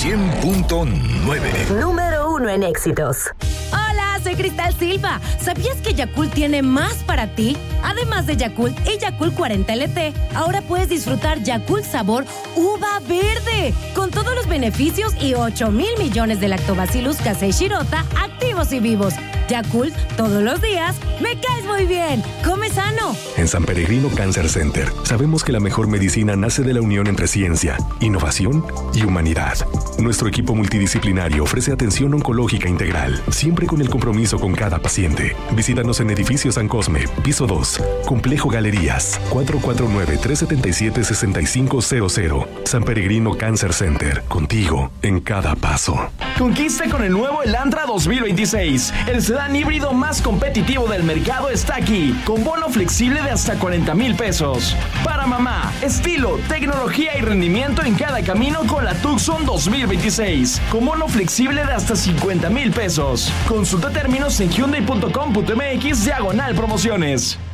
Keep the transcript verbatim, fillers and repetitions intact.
cien punto nueve. Número uno en éxitos. Hola, soy Cristal Silva. ¿Sabías que Yakult tiene más para ti? Además de Yakult y Yakult cuarenta L T, ahora puedes disfrutar Yakult sabor uva verde, con todos los beneficios y ocho mil millones de lactobacillus casei shirota activos y vivos. Yakult, todos los días, me caes muy bien. Come sano. En San Peregrino Cancer Center, sabemos que la mejor medicina nace de la unión entre ciencia, innovación y humanidad. Nuestro equipo multidisciplinario ofrece atención oncológica integral, siempre con el compromiso con cada paciente. Visítanos en Edificio San Cosme, piso dos, Complejo Galerías, cuatro cuatro nueve, tres siete siete, seis cinco cero cero. San Peregrino Cancer Center, contigo en cada paso. Conquista con el nuevo Elantra dos mil veintiséis. El sedán híbrido más competitivo del mercado está aquí, con bono flexible de hasta cuarenta mil pesos. Para mamá, estilo, tecnología y rendimiento en cada camino con la Tucson dos mil veintiséis, con bono flexible de hasta cincuenta mil pesos. Consulta términos en hyundai punto com punto m x diagonal promociones.